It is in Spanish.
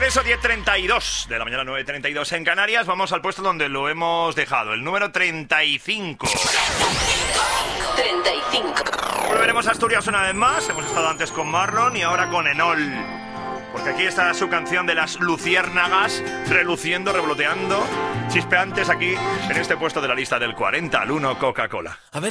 eso, 10:32 de la mañana, 9:32 en Canarias. Vamos al puesto donde lo hemos dejado, el número 35. 35. Volveremos a Asturias una vez más. Hemos estado antes con Marlon y ahora con Enol. Porque aquí está su canción de las luciérnagas, reluciendo, revoloteando, chispeantes aquí en este puesto de la lista del 40 al 1 Coca-Cola.